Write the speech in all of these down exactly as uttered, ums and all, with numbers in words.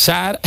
pensar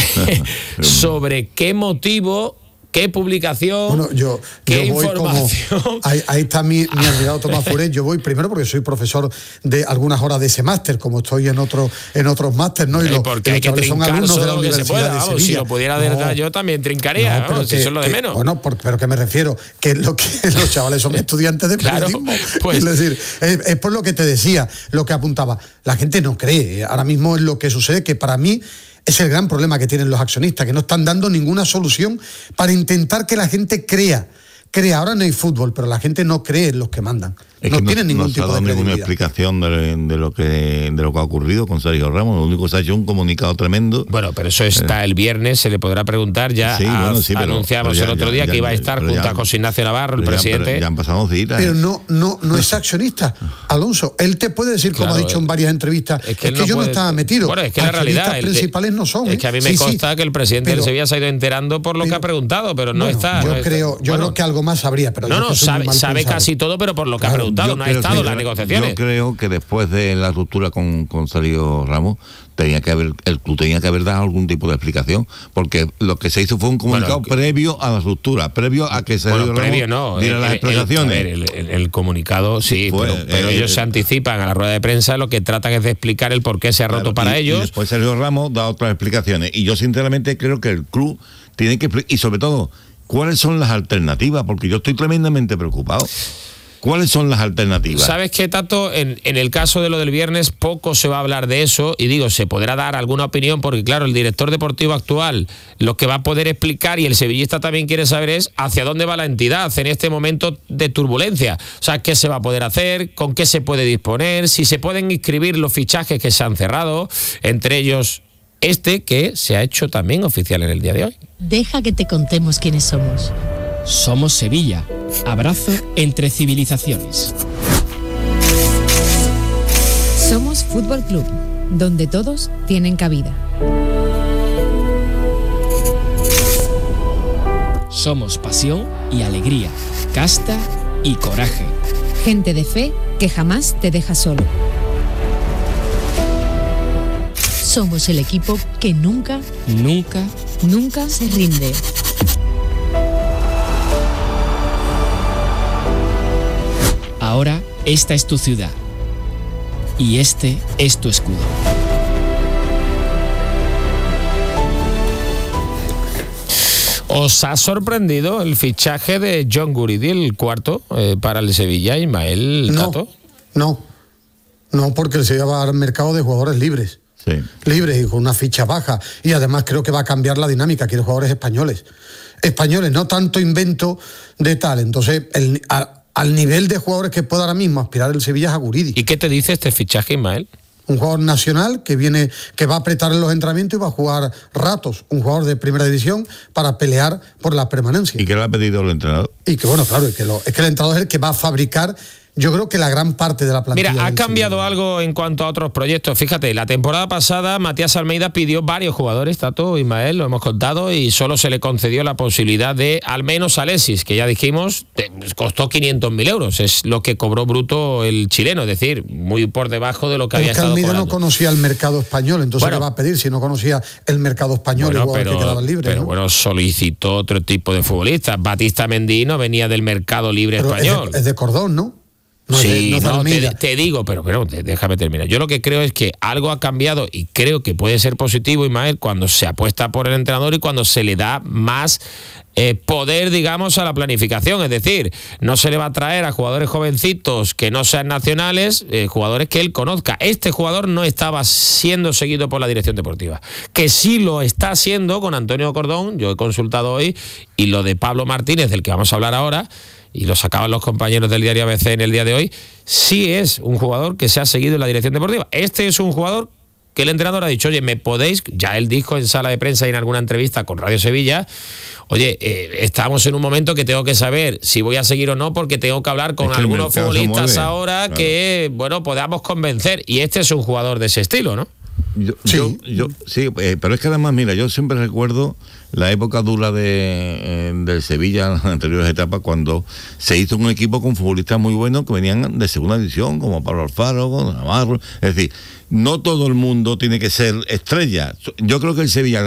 sobre qué motivo, qué publicación, bueno, yo, qué yo voy información. Como, ahí, ahí está mi, mi admirado Tomás Furet. Yo voy primero porque soy profesor de algunas horas de ese máster, como estoy en otro, en otros máster, ¿no? Y los, porque hay que son alumnos de la lo Universidad que se pueda, de vamos, Sevilla. si lo pudiera de verdad, no, yo también trincaría, no, vamos, que, si eso es lo de que, menos. Bueno, por, pero que me refiero, que lo que los chavales son estudiantes de periodismo. Claro, pues, es decir, es, es por lo que te decía, lo que apuntaba. La gente no cree. Ahora mismo es lo que sucede, que para mí es el gran problema que tienen los accionistas, que no están dando ninguna solución para intentar que la gente crea. Crea, ahora no hay fútbol, pero la gente no cree en los que mandan. Es no que tienen no, ningún no se tipo ha dado de ninguna credibilidad. explicación de, de lo que de lo que ha ocurrido con Sergio Ramos. Lo único que se ha hecho un comunicado tremendo. Bueno, pero eso está eh. el viernes, se le podrá preguntar. Ya sí, a, bueno, sí, pero, anunciamos pero ya, el otro día ya, que iba a estar junto a José Ignacio Navarro, el ya, presidente. Ya han pasado días. Pero no, no, no es accionista, Alonso. Él te puede decir, como claro, ha dicho en varias entrevistas, es que, es que no yo puede... no estaba metido. Bueno, es que la realidad. Los principales no son. Es que a mí me sí, consta sí, que el presidente pero, del Sevilla se ha ido enterando por lo pero, que ha preguntado, pero no bueno, está. Yo no creo, está. yo bueno, creo que algo más sabría, pero no, no, sabe, sabe casi todo, pero por lo que claro, ha preguntado, no ha estado en las negociaciones. Yo creo que después de la ruptura con, con Sergio Ramos, tenía que haber, el club tenía que haber dado algún tipo de explicación, porque lo que se hizo fue un comunicado bueno, previo a la ruptura, previo a que Sergio bueno, Ramos previo no, diera el, las explicaciones. El, el, el, el comunicado sí, fue, pero, pero eh, ellos eh, se anticipan a la rueda de prensa, lo que tratan es de explicar el por qué se ha roto claro, para y, ellos. Y después Sergio Ramos da otras explicaciones, y yo sinceramente creo que el club tiene que, y sobre todo, ¿cuáles son las alternativas? Porque yo estoy tremendamente preocupado. ¿Cuáles son las alternativas? ¿Sabes qué, Tato? En, en el caso de lo del viernes, poco se va a hablar de eso, y digo, se podrá dar alguna opinión, porque claro, el director deportivo actual lo que va a poder explicar, y el sevillista también quiere saber, es hacia dónde va la entidad en este momento de turbulencia. O sea, qué se va a poder hacer, con qué se puede disponer, si se pueden inscribir los fichajes que se han cerrado, entre ellos este, que se ha hecho también oficial en el día de hoy. Deja que te contemos quiénes somos. Somos Sevilla. Abrazo entre civilizaciones. Somos Fútbol Club, donde todos tienen cabida. Somos pasión y alegría, casta y coraje. Gente de fe que jamás te deja solo. Somos el equipo que nunca, nunca, nunca se rinde. Ahora esta es tu ciudad y este es tu escudo. ¿Os ha sorprendido el fichaje de John Guridi, el cuarto, eh, para el Sevilla, Ismael Tato? No, no, no, porque el Sevilla va al mercado de jugadores libres. Sí. Libres y con una ficha baja. Y además creo que va a cambiar la dinámica. Quiere jugadores españoles. Españoles, no tanto invento de tal. Entonces, el, a, al nivel de jugadores que pueda ahora mismo aspirar el Sevilla es a Guridi. ¿Y qué te dice este fichaje, Ismael? Un jugador nacional que viene, que va a apretar en los entrenamientos y va a jugar ratos. Un jugador de primera división para pelear por la permanencia. ¿Y qué le ha pedido el entrenador? Y que bueno, claro, y que lo, es que el entrenador es el que va a fabricar, yo creo que la gran parte de la plantilla. Mira, ha cambiado Sevilla. Algo en cuanto a otros proyectos. Fíjate, la temporada pasada Matías Almeida pidió varios jugadores, Tato, Ismael, lo hemos contado, y solo se le concedió la posibilidad de al menos Alexis, que ya dijimos, te, costó quinientos mil euros. Es lo que cobró bruto el chileno, es decir, muy por debajo de lo que pero había es que estado Almeida cobrando. no conocía el mercado español, entonces bueno, ¿qué va a pedir si no conocía el mercado español bueno, y jugadores pero, que quedaban libres? Pero ¿no? bueno, solicitó otro tipo de futbolistas. Batista Mendino venía del mercado libre pero español. Es de, es de Cordón, ¿no? No sí, es de, no, no te, te digo, pero, pero déjame terminar. Yo lo que creo es que algo ha cambiado y creo que puede ser positivo, Ismael, cuando se apuesta por el entrenador y cuando se le da más eh, poder, digamos, a la planificación. Es decir, no se le va a traer a jugadores jovencitos que no sean nacionales, eh, jugadores que él conozca. Este jugador no estaba siendo seguido por la dirección deportiva, que sí lo está haciendo con Antonio Cordón. Yo he consultado hoy, y lo de Pablo Martínez, del que vamos a hablar ahora, y lo sacaban los compañeros del diario A B C en el día de hoy, sí es un jugador que se ha seguido en la dirección deportiva. Este es un jugador que el entrenador ha dicho, oye, me podéis, ya él dijo en sala de prensa y en alguna entrevista con Radio Sevilla, oye, eh, estamos en un momento que tengo que saber si voy a seguir o no, porque tengo que hablar con es que algunos futbolistas ahora claro. que, bueno, podamos convencer, y este es un jugador de ese estilo, ¿no? Yo, sí, yo, yo, sí eh, pero es que además, mira, yo siempre recuerdo la época dura de, eh, del Sevilla en las anteriores etapas, cuando se hizo un equipo con futbolistas muy buenos que venían de segunda división, como Pablo Alfaro, Navarro. Es decir, no todo el mundo tiene que ser estrella. Yo creo que el Sevilla